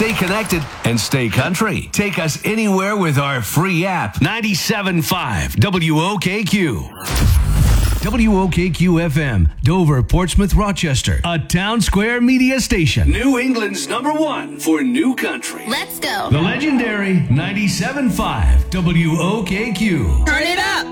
Stay connected and stay country. Take us anywhere with our free app. 97.5 WOKQ. WOKQ FM, Dover, Portsmouth, Rochester. A Town Square media station. New England's #1 for new country. Let's go. The legendary 97.5 WOKQ. Turn it up.